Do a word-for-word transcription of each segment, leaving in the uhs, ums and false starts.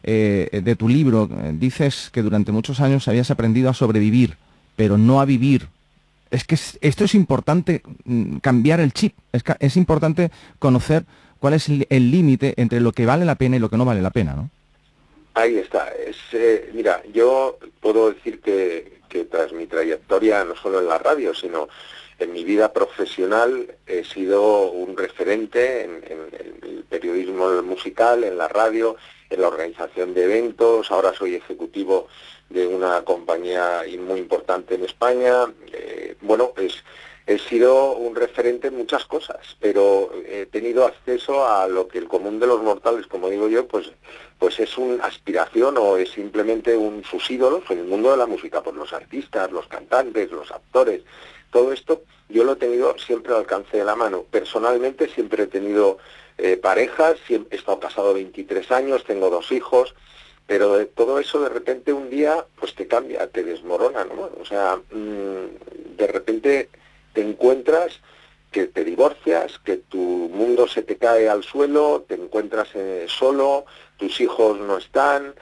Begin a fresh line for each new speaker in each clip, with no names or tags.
eh, de tu libro, eh, dices que durante muchos años habías aprendido a sobrevivir, pero no a vivir. Es que es- esto es importante, mm, cambiar el chip. Es, ca- es importante conocer cuál es el el límite entre lo que vale la pena y lo que no vale la pena, ¿no?
Ahí está. Es, eh, mira, yo puedo decir que, que tras mi trayectoria, no solo en la radio, sino en mi vida profesional, he sido un referente en, en- en el periodismo musical, en la radio, en la organización de eventos. Ahora soy ejecutivo de una compañía muy importante en España. Eh, bueno, pues he sido un referente en muchas cosas, pero he tenido acceso a lo que el común de los mortales, como digo yo, pues pues es una aspiración o es simplemente un sus ídolos en el mundo de la música, pues los artistas, los cantantes, los actores, todo esto yo lo he tenido siempre al alcance de la mano. Personalmente siempre he tenido eh, parejas, siempre, he estado casado veintitrés años, tengo dos hijos, pero de todo eso de repente un día pues te cambia, te desmorona, ¿no? O sea, mmm, de repente te encuentras que te divorcias, que tu mundo se te cae al suelo, te encuentras eh, solo, tus hijos no están,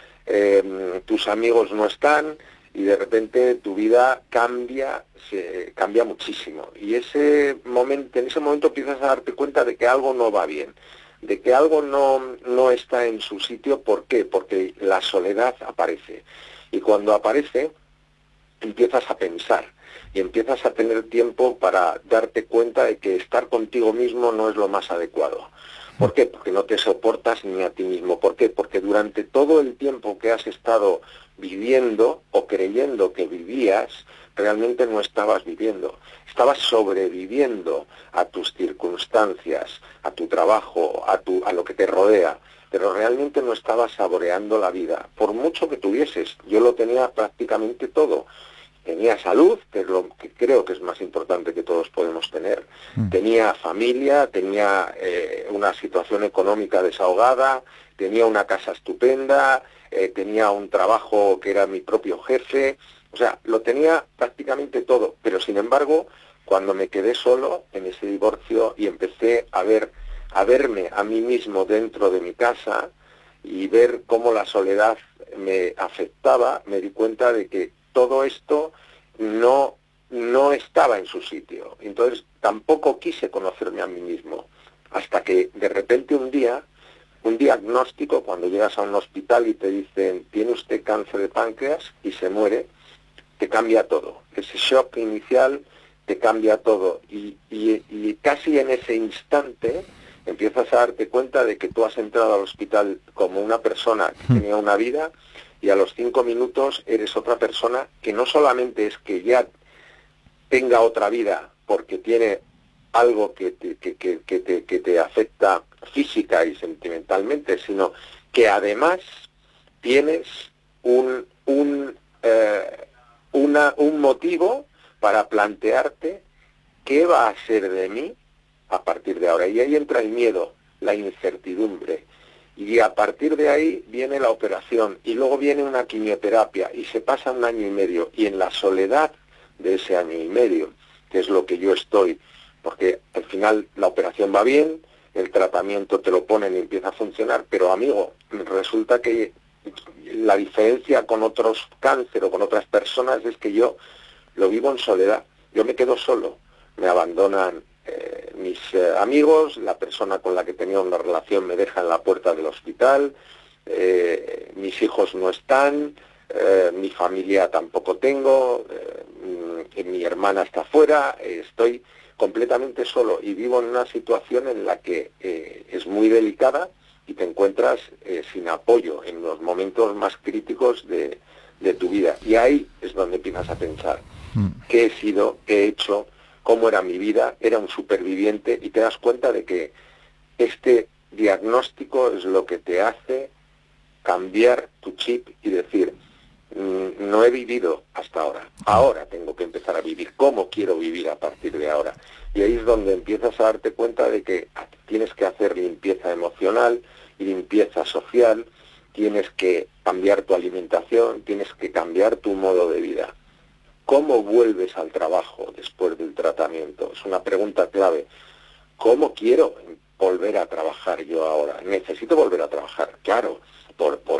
eh, tus amigos no están, y de repente tu vida cambia, se, cambia muchísimo. Y ese momento, en ese momento empiezas a darte cuenta de que algo no va bien, de que algo no, no está en su sitio. ¿Por qué? Porque la soledad aparece. Y cuando aparece, empiezas a pensar y empiezas a tener tiempo para darte cuenta de que estar contigo mismo no es lo más adecuado. ¿Por qué? Porque no te soportas ni a ti mismo. ¿Por qué? Porque durante todo el tiempo que has estado viviendo o creyendo que vivías, realmente no estabas viviendo. Estabas sobreviviendo a tus circunstancias, a tu trabajo, a, tu, a lo que te rodea, pero realmente no estabas saboreando la vida, por mucho que tuvieses. Yo lo tenía prácticamente todo. Tenía salud, que es lo que creo que es más importante que todos podemos tener.
Mm.
Tenía familia, tenía eh, una situación económica desahogada, tenía una casa estupenda, eh, tenía un trabajo que era mi propio jefe. O sea, lo tenía prácticamente todo. Pero sin embargo, cuando me quedé solo en ese divorcio y empecé a ver, a verme a mí mismo dentro de mi casa y ver cómo la soledad me afectaba, me di cuenta de que todo esto no, no estaba en su sitio. Entonces tampoco quise conocerme a mí mismo, hasta que de repente un día, un diagnóstico, cuando llegas a un hospital y te dicen tiene usted cáncer de páncreas y se muere, te cambia todo. Ese shock inicial te cambia todo y, y, y casi en ese instante empiezas a darte cuenta de que tú has entrado al hospital como una persona que tenía una vida, y a los cinco minutos eres otra persona que no solamente es que ya tenga otra vida porque tiene algo que te, que, que, que te, que te afecta física y sentimentalmente, sino que además tienes un, un, eh, una, un motivo para plantearte qué va a ser de mí a partir de ahora. Y ahí entra el miedo, la incertidumbre. Y a partir de ahí viene la operación y luego viene una quimioterapia y se pasa un año y medio. Y en la soledad de ese año y medio, que es lo que yo estoy, porque al final la operación va bien, el tratamiento te lo ponen y empieza a funcionar, pero amigo, resulta que la diferencia con otros cáncer o con otras personas es que yo lo vivo en soledad. Yo me quedo solo, me abandonan eh, mis eh, amigos, la persona con la que tenía una relación me deja en la puerta del hospital, eh, mis hijos no están, eh, mi familia tampoco tengo, eh, mi hermana está fuera, eh, estoy completamente solo y vivo en una situación en la que eh, es muy delicada y te encuentras eh, sin apoyo en los momentos más críticos de, de tu vida. Y ahí es donde empiezas a pensar qué he sido, qué he hecho, cómo era mi vida, era un superviviente, y te das cuenta de que este diagnóstico es lo que te hace cambiar tu chip y decir, mm, no he vivido hasta ahora, ahora tengo que empezar a vivir, ¿cómo quiero vivir a partir de ahora? Y ahí es donde empiezas a darte cuenta de que tienes que hacer limpieza emocional, limpieza social, tienes que cambiar tu alimentación, tienes que cambiar tu modo de vida. ¿Cómo vuelves al trabajo después del tratamiento? Es una pregunta clave. ¿Cómo quiero volver a trabajar yo ahora? Necesito volver a trabajar, claro, por, por